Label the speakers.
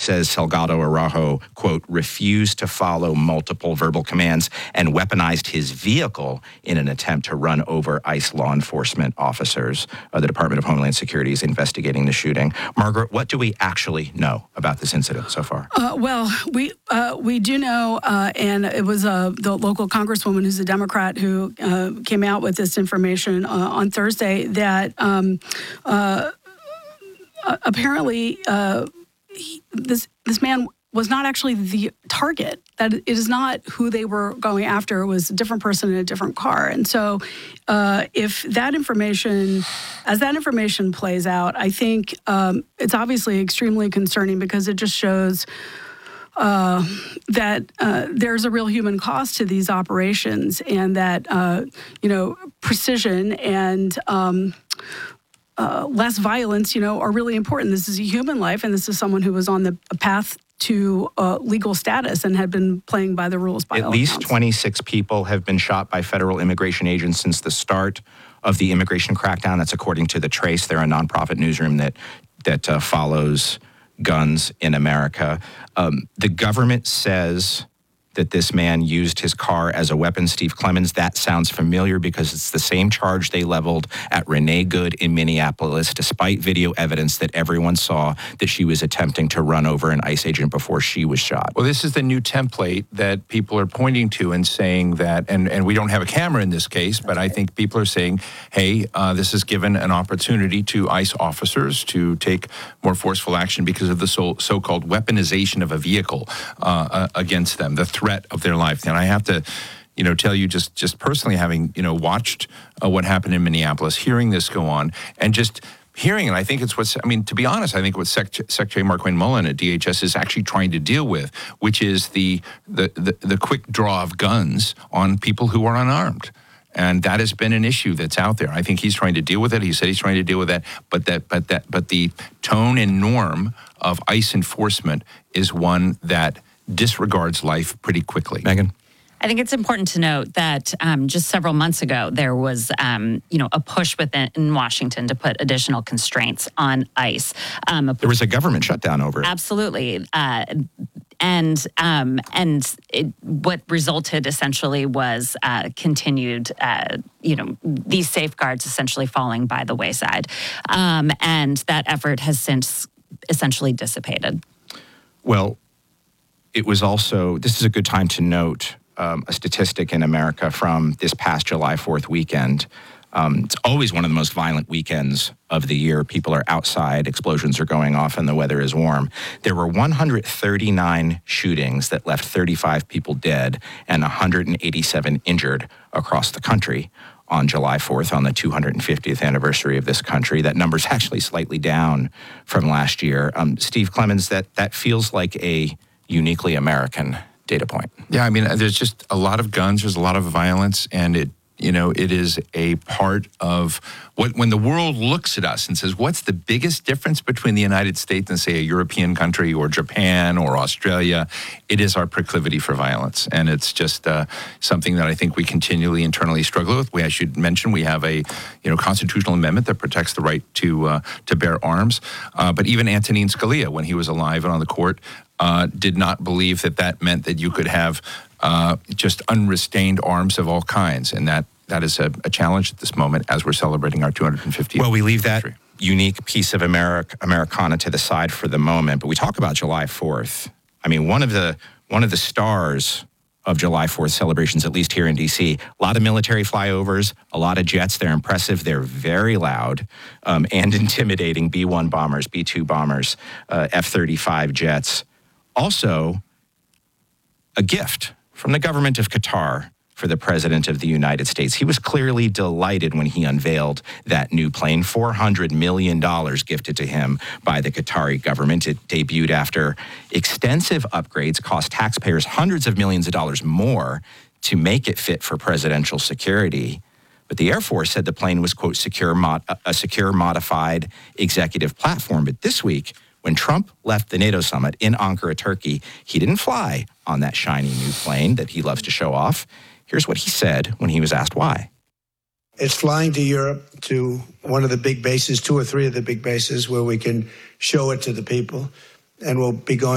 Speaker 1: says Salgado Araujo, quote, refused to follow multiple verbal commands and weaponized his vehicle in an attempt to run over ICE law enforcement officers. The Department of Homeland Security is investigating the shooting. Margaret, what do we actually know about this incident so far?
Speaker 2: Well, we do know, and it was the local congresswoman who's a Democrat who came out with this information on Thursday that apparently this man was not actually the target. That it is not who they were going after. It was a different person in a different car. And so if that information, as that information plays out, I think it's obviously extremely concerning because it just shows that there's a real human cost to these operations, and that, precision and less violence, are really important. This is a human life, and this is someone who was on the path to legal status and had been playing by the rules. By
Speaker 1: at least 26 people have been shot by federal immigration agents since the start of the immigration crackdown. That's according to The Trace. They're a nonprofit newsroom that follows guns in America. The government says that this man used his car as a weapon. Steve Clemons, that sounds familiar because it's the same charge they leveled at Renee Good in Minneapolis, despite video evidence that everyone saw that she was attempting to run over an ICE agent before she was shot.
Speaker 3: Well, this is the new template that people are pointing to and saying that, and we don't have a camera in this case, but I think people are saying, hey, this has given an opportunity to ICE officers to take more forceful action because of the so-called weaponization of a vehicle against them, the threat of their life. And I have to, tell you just personally, having, watched what happened in Minneapolis, hearing this go on, and just hearing it, I think it's to be honest, I think what Secretary Markwayne Mullin at DHS is actually trying to deal with, which is the quick draw of guns on people who are unarmed. And that has been an issue that's out there. I think he's trying to deal with it. He said he's trying to deal with that. But the tone and norm of ICE enforcement is one that disregards life pretty quickly.
Speaker 1: Megan?
Speaker 4: I think it's important to note that just several months ago, there was, a push within Washington to put additional constraints on ICE.
Speaker 1: There was a government shutdown over it.
Speaker 4: Absolutely. What resulted essentially was continued, these safeguards essentially falling by the wayside. And that effort has since essentially dissipated.
Speaker 1: Well, it was also, this is a good time to note a statistic in America from this past July 4th weekend. It's always one of the most violent weekends of the year. People are outside, explosions are going off, and the weather is warm. There were 139 shootings that left 35 people dead and 187 injured across the country on July 4th, on the 250th anniversary of this country. That number's actually slightly down from last year. Steve Clemons, that feels like a uniquely American data point.
Speaker 3: Yeah, there's just a lot of guns, there's a lot of violence, and it is a part of when the world looks at us and says, what's the biggest difference between the United States and, say, a European country or Japan or Australia? It is our proclivity for violence. And it's just something that I think we continually internally struggle with. I should mention we have a constitutional amendment that protects the right to bear arms. But even Antonin Scalia, when he was alive and on the court, did not believe that meant that you could have just unrestrained arms of all kinds. And that is a challenge at this moment as we're celebrating our 250th
Speaker 1: Well, we leave that
Speaker 3: anniversary.
Speaker 1: Unique piece of Americana to the side for the moment, but we talk about July 4th. One of the stars of July 4th celebrations, at least here in D.C., a lot of military flyovers, a lot of jets. They're impressive. They're very loud and intimidating. B-1 bombers, B-2 bombers, F-35 jets. Also, a gift from the government of Qatar for the President of the United States. He was clearly delighted when he unveiled that new plane, $400 million gifted to him by the Qatari government. It debuted after extensive upgrades, cost taxpayers hundreds of millions of dollars more to make it fit for presidential security. But the Air Force said the plane was, quote, a secure modified executive platform. But this week, when Trump left the NATO summit in Ankara, Turkey, he didn't fly on that shiny new plane that he loves to show off. Here's what he said when he was asked why.
Speaker 5: It's flying to Europe, to one of the big bases, 2 or 3 of the big bases, where we can show it to the people. And we'll be going